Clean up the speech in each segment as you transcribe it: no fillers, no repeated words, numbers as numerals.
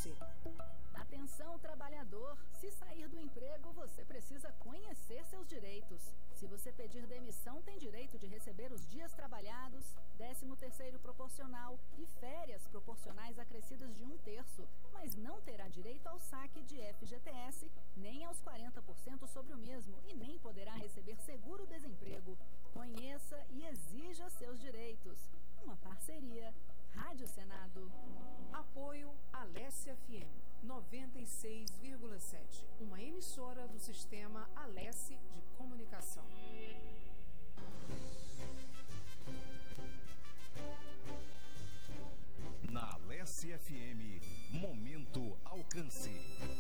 Alcance. Atenção, trabalhador! Se sair do emprego, você precisa conhecer seus direitos. Se você pedir demissão, tem direito de receber os dias trabalhados, 13º proporcional e férias proporcionais acrescidas de 1/3, mas não terá direito ao saque de FGTS, nem aos 40% sobre o mesmo e nem poderá receber seguro-desemprego. Conheça e exija seus direitos. Uma parceria. Rádio Senado. Apoio Alesse FM 96,7. Uma emissora do sistema Alesse de Comunicação. Na Alesse FM, Momento Alcance.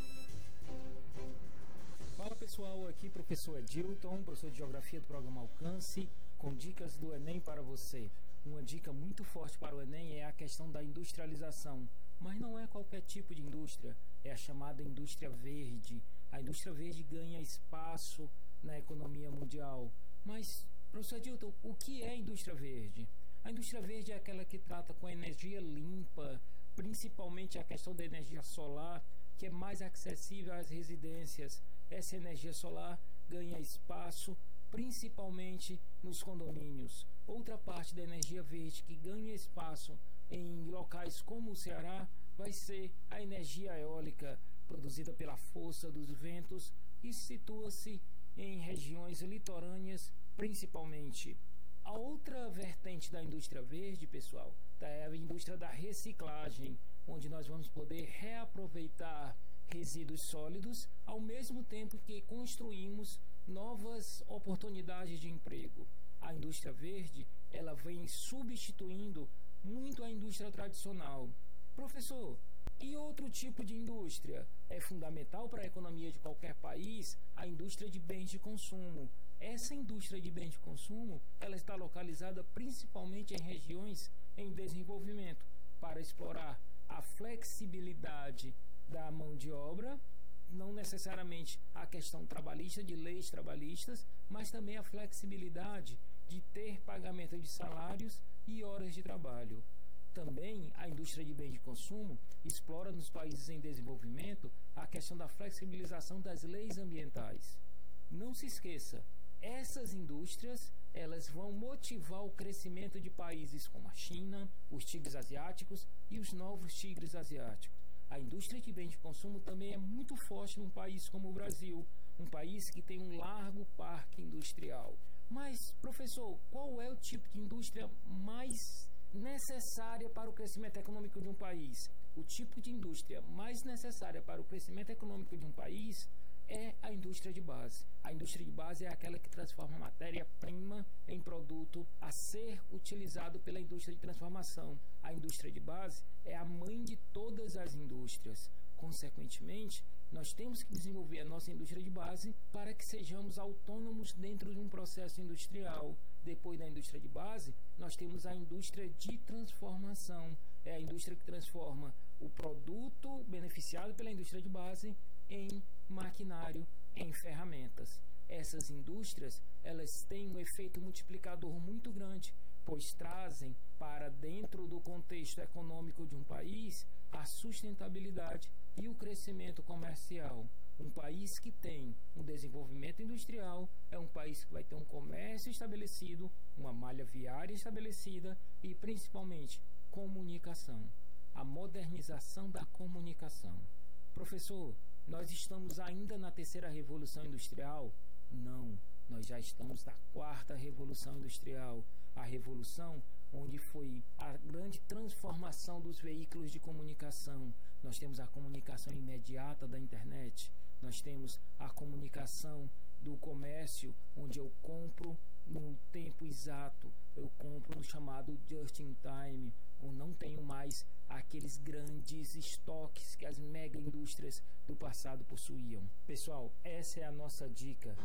Fala pessoal, aqui professor Edilton, professor de Geografia do programa Alcance, com dicas do Enem para você. Uma dica muito forte para o Enem é a questão da industrialização, mas não é qualquer tipo de indústria, é a chamada indústria verde. A indústria verde ganha espaço na economia mundial. Mas, professor Edilton, o que é indústria verde? A indústria verde é aquela que trata com energia limpa, principalmente a questão da energia solar, que é mais acessível às residências. Essa energia solar ganha espaço principalmente nos condomínios. Outra parte da energia verde que ganha espaço em locais como o Ceará vai ser a energia eólica, produzida pela força dos ventos e situa-se em regiões litorâneas principalmente. A outra vertente da indústria verde, pessoal, é a indústria da reciclagem, onde nós vamos poder reaproveitar resíduos sólidos, ao mesmo tempo que construímos novas oportunidades de emprego. A indústria verde, ela vem substituindo muito a indústria tradicional. Professor, e outro tipo de indústria? É fundamental para a economia de qualquer país a indústria de bens de consumo. Essa indústria de bens de consumo, ela está localizada principalmente em regiões em desenvolvimento, para explorar a flexibilidade da mão de obra, não necessariamente a questão trabalhista, de leis trabalhistas, mas também a flexibilidade de ter pagamento de salários e horas de trabalho. Também a indústria de bens de consumo explora nos países em desenvolvimento a questão da flexibilização das leis ambientais. Não se esqueça, essas indústrias, elas vão motivar o crescimento de países como a China, os tigres asiáticos e os novos tigres asiáticos. A indústria de bens de consumo também é muito forte num país como o Brasil, um país que tem um largo parque industrial. Mas, professor, qual é o tipo de indústria mais necessária para o crescimento econômico de um país? O tipo de indústria mais necessária para o crescimento econômico de um país é a indústria de base. A indústria de base é aquela que transforma a matéria-prima em produto a ser utilizado pela indústria de transformação. A indústria de base é a mãe de todas as indústrias. Consequentemente, nós temos que desenvolver a nossa indústria de base para que sejamos autônomos dentro de um processo industrial. Depois da indústria de base, nós temos a indústria de transformação. É a indústria que transforma o produto beneficiado pela indústria de base em maquinário, em ferramentas. Essas indústrias, elas têm um efeito multiplicador muito grande, pois trazem para dentro do contexto econômico de um país a sustentabilidade e o crescimento comercial. Um país que tem um desenvolvimento industrial é um país que vai ter um comércio estabelecido, uma malha viária estabelecida e, principalmente, comunicação. A modernização da comunicação. Professor, nós estamos ainda na terceira revolução industrial? Não, nós já estamos na quarta revolução industrial. A revolução onde foi a grande transformação dos veículos de comunicação. Nós temos a comunicação imediata da internet, nós temos a comunicação do comércio, onde eu compro no tempo exato, eu compro no chamado just in time, ou não tenho mais aqueles grandes estoques que as mega indústrias do passado possuíam. Pessoal, essa é a nossa dica.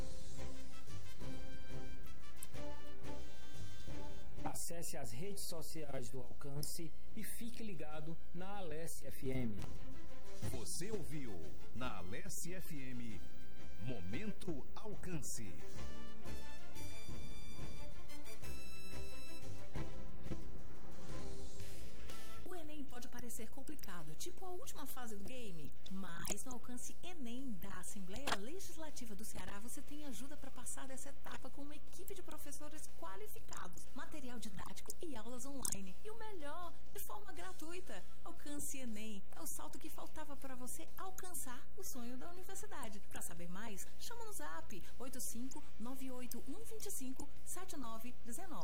Acesse as redes sociais do Alcance e fique ligado na Alesse FM. Você ouviu na Alesse FM Momento Alcance. O Enem pode parecer complicado, tipo a última fase aulas online e o melhor, de forma gratuita. Alcance Enem é o salto que faltava para você alcançar o sonho da universidade. Para saber mais, chama no Zap 85981257919.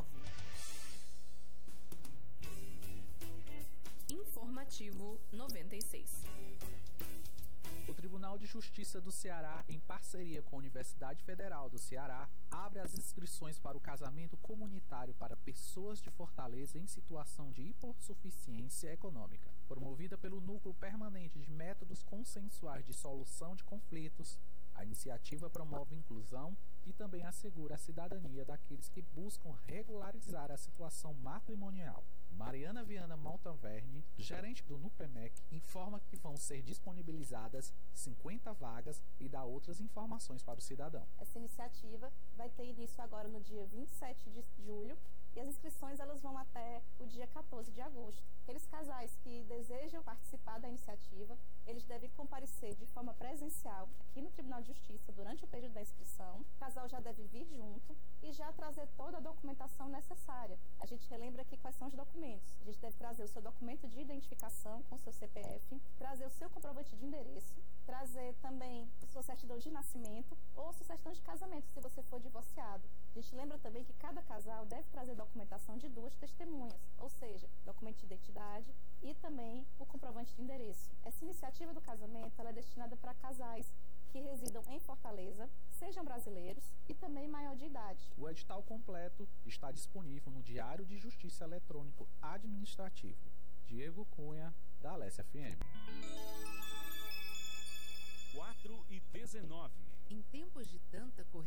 Informativo 96. O Tribunal de Justiça do Ceará, em parceria com a Universidade Federal do Ceará, abre as inscrições para o casamento comunitário para pessoas de Fortaleza em situação de hipossuficiência econômica. Promovida pelo Núcleo Permanente de Métodos Consensuais de Solução de Conflitos, a iniciativa promove inclusão e também assegura a cidadania daqueles que buscam regularizar a situação matrimonial. Mariana Viana Montanverne, gerente do NUPEMEC, informa que vão ser disponibilizadas 50 vagas e dá outras informações para o cidadão. Essa iniciativa vai ter início agora no dia 27 de julho e as inscrições elas vão até o dia 14 de agosto. Aqueles casais que desejam participar da iniciativa, eles devem comparecer de forma presencial aqui no Tribunal de Justiça durante o período da inscrição. O casal já deve vir junto e já trazer toda a documentação necessária. A gente relembra aqui quais são os documentos. A gente deve trazer o seu documento de identificação com o seu CPF, trazer o seu comprovante de endereço, trazer também a sua certidão de nascimento ou a sua certidão de casamento, se você for divorciado. A gente lembra também que cada casal deve trazer documentação de 2 testemunhas, ou seja, documento de identidade e também o comprovante de endereço. Essa iniciativa do casamento ela é destinada para casais que residam em Fortaleza, sejam brasileiros e também maior de idade. O edital completo está disponível no Diário de Justiça Eletrônico Administrativo. Diego Cunha, da Alessia FM. 4:19. Em tempos de tanta correria,